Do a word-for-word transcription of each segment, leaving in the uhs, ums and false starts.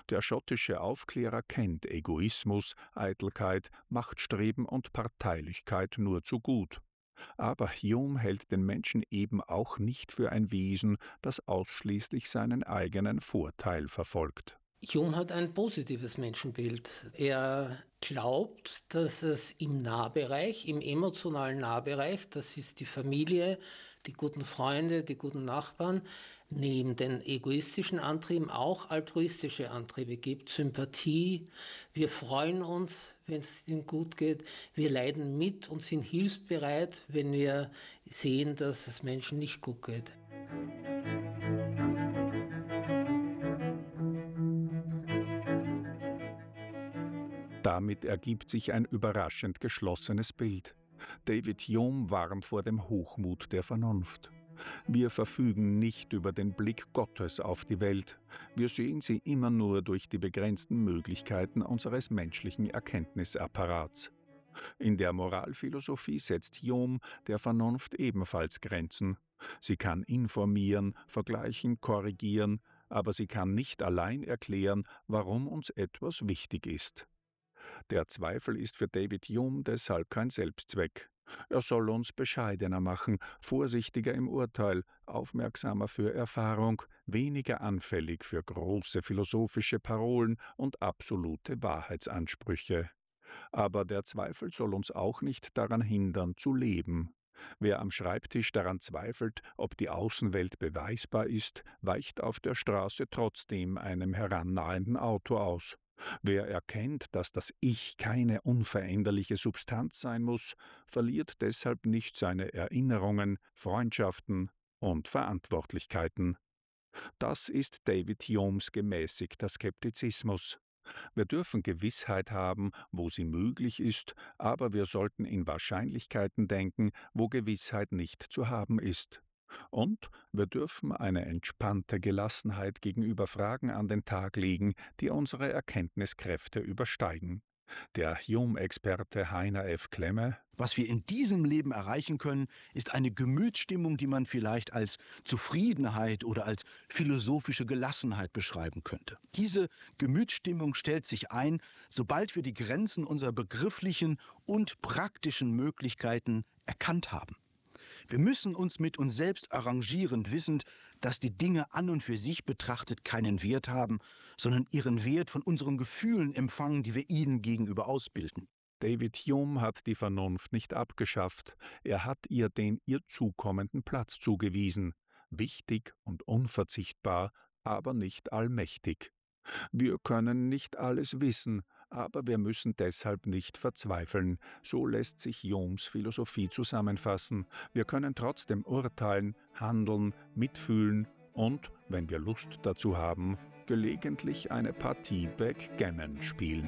Der schottische Aufklärer kennt Egoismus, Eitelkeit, Machtstreben und Parteilichkeit nur zu gut. Aber Hume hält den Menschen eben auch nicht für ein Wesen, das ausschließlich seinen eigenen Vorteil verfolgt. Hume hat ein positives Menschenbild. Er glaubt, dass es im Nahbereich, im emotionalen Nahbereich, das ist die Familie, die guten Freunde, die guten Nachbarn, neben den egoistischen Antrieben auch altruistische Antriebe gibt. Sympathie, wir freuen uns, wenn es ihnen gut geht, wir leiden mit und sind hilfsbereit, wenn wir sehen, dass es Menschen nicht gut geht. Damit ergibt sich ein überraschend geschlossenes Bild. David Hume warnt vor dem Hochmut der Vernunft. Wir verfügen nicht über den Blick Gottes auf die Welt. Wir sehen sie immer nur durch die begrenzten Möglichkeiten unseres menschlichen Erkenntnisapparats. In der Moralphilosophie setzt Hume der Vernunft ebenfalls Grenzen. Sie kann informieren, vergleichen, korrigieren, aber sie kann nicht allein erklären, warum uns etwas wichtig ist. Der Zweifel ist für David Hume deshalb kein Selbstzweck. Er soll uns bescheidener machen, vorsichtiger im Urteil, aufmerksamer für Erfahrung, weniger anfällig für große philosophische Parolen und absolute Wahrheitsansprüche. Aber der Zweifel soll uns auch nicht daran hindern, zu leben. Wer am Schreibtisch daran zweifelt, ob die Außenwelt beweisbar ist, weicht auf der Straße trotzdem einem herannahenden Auto aus. Wer erkennt, dass das Ich keine unveränderliche Substanz sein muss, verliert deshalb nicht seine Erinnerungen, Freundschaften und Verantwortlichkeiten. Das ist David Humes gemäßigter Skeptizismus. Wir dürfen Gewissheit haben, wo sie möglich ist, aber wir sollten in Wahrscheinlichkeiten denken, wo Gewissheit nicht zu haben ist. Und wir dürfen eine entspannte Gelassenheit gegenüber Fragen an den Tag legen, die unsere Erkenntniskräfte übersteigen. Der Hume-Experte Heiner F. Klemme: Was wir in diesem Leben erreichen können, ist eine Gemütsstimmung, die man vielleicht als Zufriedenheit oder als philosophische Gelassenheit beschreiben könnte. Diese Gemütsstimmung stellt sich ein, sobald wir die Grenzen unserer begrifflichen und praktischen Möglichkeiten erkannt haben. Wir müssen uns mit uns selbst arrangieren, wissend, dass die Dinge an und für sich betrachtet keinen Wert haben, sondern ihren Wert von unseren Gefühlen empfangen, die wir ihnen gegenüber ausbilden. David Hume hat die Vernunft nicht abgeschafft, er hat ihr den ihr zukommenden Platz zugewiesen, wichtig und unverzichtbar, aber nicht allmächtig. Wir können nicht alles wissen, aber wir müssen deshalb nicht verzweifeln. So lässt sich Humes Philosophie zusammenfassen. Wir können trotzdem urteilen, handeln, mitfühlen und, wenn wir Lust dazu haben, gelegentlich eine Partie Backgammon spielen.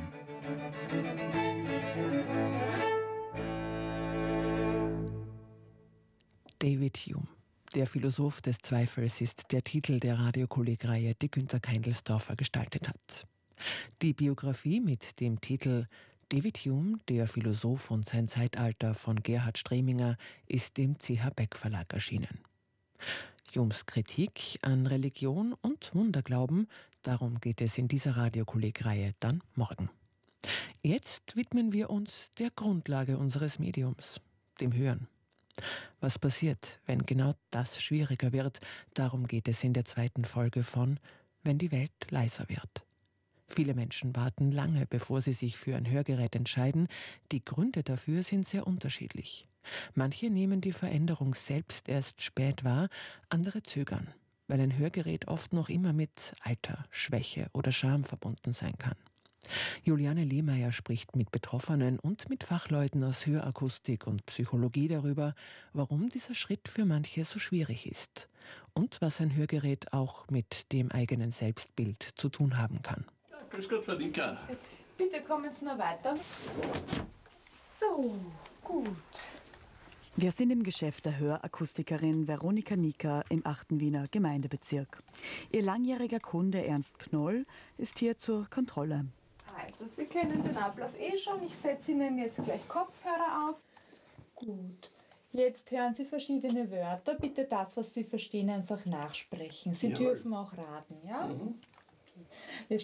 David Hume, der Philosoph des Zweifels, ist der Titel der Radiokolleg-Reihe, die Günter Keindelsdorfer gestaltet hat. Die Biografie mit dem Titel David Hume, der Philosoph und sein Zeitalter von Gerhard Streminger ist im C H Beck Verlag erschienen. Humes Kritik an Religion und Wunderglauben, darum geht es in dieser Radiokolleg-Reihe dann morgen. Jetzt widmen wir uns der Grundlage unseres Mediums, dem Hören. Was passiert, wenn genau das schwieriger wird? Darum geht es in der zweiten Folge von Wenn die Welt leiser wird. Viele Menschen warten lange, bevor sie sich für ein Hörgerät entscheiden. Die Gründe dafür sind sehr unterschiedlich. Manche nehmen die Veränderung selbst erst spät wahr, andere zögern, weil ein Hörgerät oft noch immer mit Alter, Schwäche oder Scham verbunden sein kann. Juliane Lehmeier spricht mit Betroffenen und mit Fachleuten aus Hörakustik und Psychologie darüber, warum dieser Schritt für manche so schwierig ist und was ein Hörgerät auch mit dem eigenen Selbstbild zu tun haben kann. Ja, grüß Gott, Frau Dicker. Bitte kommen Sie noch weiter. So, gut. Wir sind im Geschäft der Hörakustikerin Veronika Nika im achten Wiener Gemeindebezirk. Ihr langjähriger Kunde Ernst Knoll ist hier zur Kontrolle. Also, Sie kennen den Ablauf eh schon. Ich setze Ihnen jetzt gleich Kopfhörer auf. Gut. Jetzt hören Sie verschiedene Wörter. Bitte das, was Sie verstehen, einfach nachsprechen. Sie Jawohl. dürfen auch raten, ja? Mhm. Wir